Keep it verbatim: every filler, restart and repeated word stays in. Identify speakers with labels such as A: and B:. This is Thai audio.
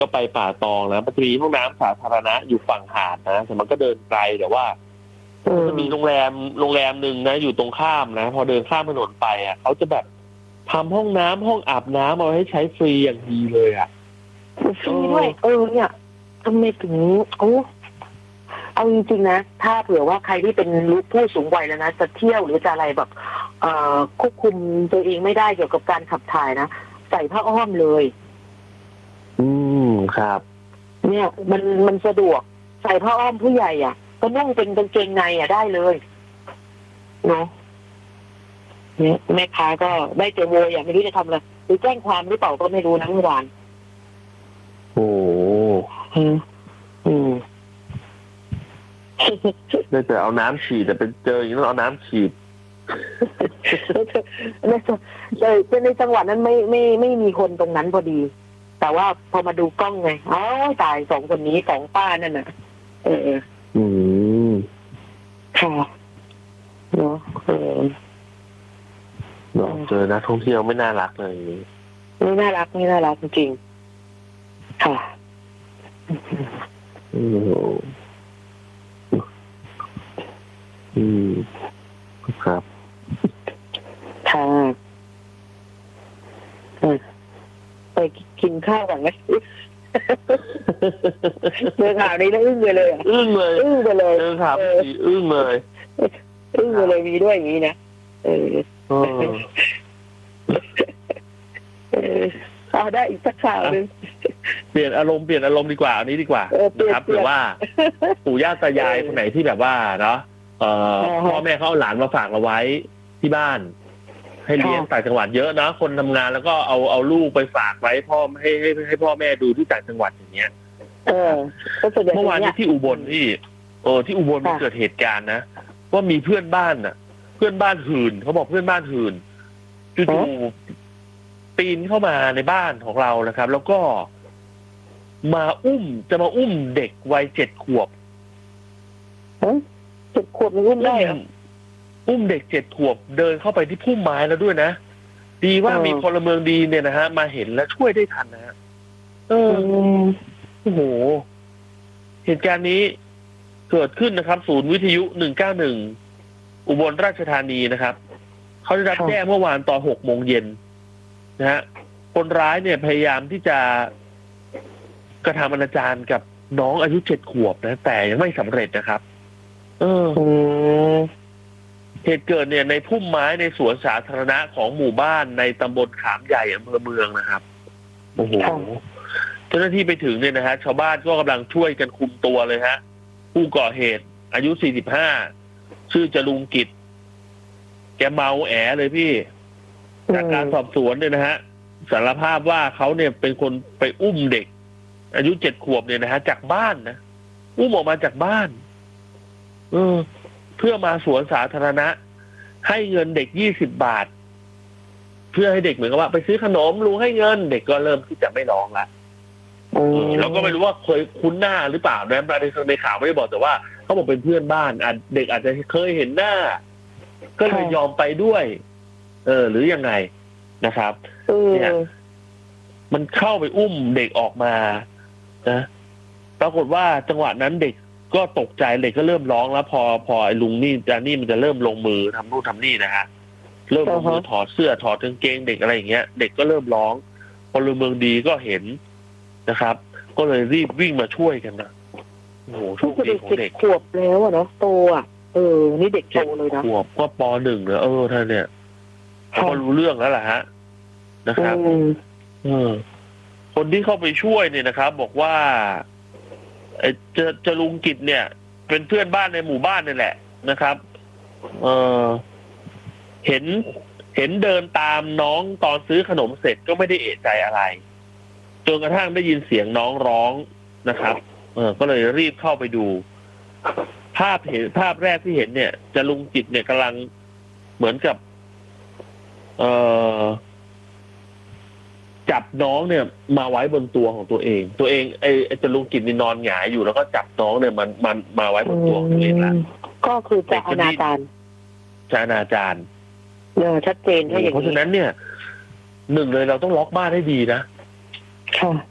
A: ก็ไปป่าตองนะมันจะมีห้องน้ำสาธารณะอยู่ฝั่งหาดนะแต่มันก็เดินไกลแต่ว่าจะมีโรงแรมโรงแรมหนึ่งนะอยู่ตรงข้ามนะพอเดินข้ามถนนไปอ่ะเขาจะแบบทำห้องน้ำห้องอาบน้ำเอาให้ใช้ฟรีอย่างดีเลยอ่ะ
B: ฟรีด้วยเออเนี่ยทำไมถึงโอ้เอาจริงๆนะถ้าเผื่อว่าใครที่เป็นผู้สูงวัยแล้วนะจะเที่ยวหรือจะอะไรแบบเอ่อควบคุมตัวเองไม่ได้เกี่ยวกับการขับถ่ายนะใส่ผ้าอ้อมเลย
A: อืมครับ
B: เนี่ยมันมันสะดวกใส่ผ้าอ้อมผู้ใหญ่อ่ะก็นุ่งเป็นกางเกงในอ่ะได้เลยเนาะเนี่ยแม่ค้าก็ได้เจอโวยอ่ะไม่รู้จะทำอะไรหรือแจ้งความหรือเปล่าก็ไม่รู้นะเมื่อวาน
A: โอ้
B: อืมอืม
A: ได้แต่เอาน้ำฉีดแต่เป็นเจออย่างนี้ต้องเอาน้ำฉีด
B: ในในจังหวัดนั้นไม่ไม่ไม่มีคนตรงนั้นพอดีแต่ว่าพอมาดูกล้องไงอ๋อตายสองคนนี้สองป้านั่นน่ะเออ
A: อืม
B: ค่ะเนาะเออ
A: เนาะเจอนักท่องเที่ยวไม่น่ารักเลย
B: ไม่น่ารักไม่น่ารักจริงค่ะ
A: อืมอืมครับ
B: ค่ะไปกินข้าวก่อนไหมเจอข่าวนี้แล้วอึ้งไปเลย
A: อึ้งเลย
B: อึ้งไปเลย
A: เจอข่าวอึ้งเลย
B: อึ้งไปเลยมีด้วยอย่างนี้นะเออเออเอาได้อีกสักข่าวนึง
A: เปลี่ยนอารมณ์เปลี่ยนอารมณ์ดีกว่าอันนี้ดีกว่านะครับหรือว่าปู่ย่าตายายคนไหนที่แบบว่าเนาะพ่อแม่เขาเอาหลานมาฝากเราไว้ที่บ้านให้เลี้ยงต่างจังหวัดเยอะนะคนทำงานแล้วก็เอาเอาลูกไปฝากไว้พ่อให้ให้ให้พ่อแม่ดูที่ต่างจังหวัดอย่างเงี้ย
B: เออ
A: เมื่อวานนี้ที่อุบลที่เออที่อุบลมันเกิดเหตุการณ์นะว่ามีเพื่อนบ้านน่ะเพื่อนบ้านหื่นเขาบอกเพื่อนบ้านหื่นจู่ๆปีนเข้ามาในบ้านของเรานะครับแล้วก็มาอุ้มจะมาอุ้มเด็กวัยเจ็ดขวบ
B: เจ็ดขวบมันอุ้มได้เหรอ
A: อุ้มเด็กเจ็ดขวบเดินเข้าไปที่พุ่มไม้แล้วด้วยนะดีว่ามีพลเมืองดีเนี่ยนะฮะมาเห็นและช่วยได้ทันนะฮะเออโอ้โหเหตุการณ์นี้เกิดขึ้นนะครับศูนย์วิทยุหนึ่งเก้าหนึ่งอุบลราชธานีนะครับเขาได้รับแจ้งเมื่อวานตอนหกโมงเย็นนะฮะคนร้ายเนี่ยพยายามที่จะกระทำอนาจารกับน้องอายุเจ็ดขวบนะแต่ยังไม่สำเร็จนะครับเออเหตุเกิดเนี่ยในพุ่มไม้ในสวนสาธารณะของหมู่บ้านในตำบลขามใหญ่อำเภอเมืองนะครับโอ้โหเจ้าหน้าที่ไปถึงเนี่ยนะฮะชาวบ้านก็กำลังช่วยกันคุมตัวเลยฮะผู้ก่อเหตุอายุสี่สิบห้าชื่อจรุงกิจแกเมาแอเลยพี่จากการสอบสวนเนี่ยนะฮะสารภาพว่าเขาเนี่ยเป็นคนไปอุ้มเด็กอายุเจ็ดขวบเนี่ยนะฮะจากบ้านนะอุ้มออกมาจากบ้านเออเพื่อมาสวนสาธารณะให้เงินเด็กยี่สิบบาทเพื่อให้เด็กเหมือนกับว่าไปซื้อขนมลุงให้เงินเด็กก็เริ่มที่จะไม่ร้องละเราก็ไม่รู้ว่าเคยคุ้นหน้าหรือเปล่านะในในข่าวไม่ได้บอกแต่ว่าเขาบอกเป็นเพื่อนบ้านเด็กอาจจะเคยเห็นหน้าก็เลยยอมไปด้วย เออหรือยังไงนะครับเนี่ยมันเข้าไปอุ้มเด็กออกมานะปรากฏว่าจังหวะนั้นเด็กก็ตกใจเด็กก็เริ่มร้องแล้วพอพอไอ้ลุงนี่จานี่มันจะเริ่มลงมือทำนู่นทำนี่นะฮะเริ่มลงมือถอดเสื้อถอดกางเกงเด็กอะไรอย่างเงี้ยเด็กก็เริ่มร้องพลเมืองดีก็เห็นนะครับก็เลยรีบวิ่งมาช่วยกันนะโอ้โหโชคดีของเด็ก
B: ขวบแล้วอะเนาะโตอ่ะเออนี่เด็กโตเลยนะ
A: ขวบก็ปหนึ่งเนี่ยเออท่านเนี่ยเขาก็รู้เรื่องแล้วล่ะฮะนะครับเออคนที่เข้าไปช่วยเนี่ยนะครับบอกว่าไอ้เจจรุงกิจเนี่ยเป็นเพื่อนบ้านในหมู่บ้านนี่แหละนะครับเออเห็นเห็นเดินตามน้องตอนซื้อขนมเสร็จก็ไม่ได้เอะใจอะไรจนกระทั่งได้ยินเสียงน้องร้องนะครับเออก็เลยรีบเข้าไปดูภาพเห็นภาพแรกที่เห็นเนี่ยจรุงกิจเนี่ยกำลังเหมือนกับเอ่อจับน้องเนี่ยมาไว้บนตัวของตัวเองตัวเองไอ้จรุงกิจนี่นอนหงายอยู่แล้วก็จับน้องเนี่ยมันมันมาไว้บนตัวของตัวเองละ
B: ก็คือจะอนาจาร
A: จะอนาจาร
B: เออชัดเจนถ้าอย่างนี้
A: เพราะฉะนั้นเนี่ยหนึ่งเลยเราต้องล็อกบ้านให้ดีนะ
B: ค่ะ